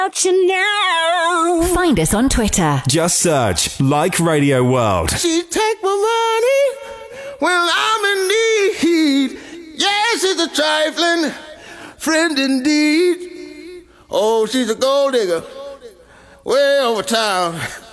You now. Find us on Twitter. Just search Like Radio World. She take my money when I'm in need. Yes, she's a trifling friend indeed. Oh, she's a gold digger way over town.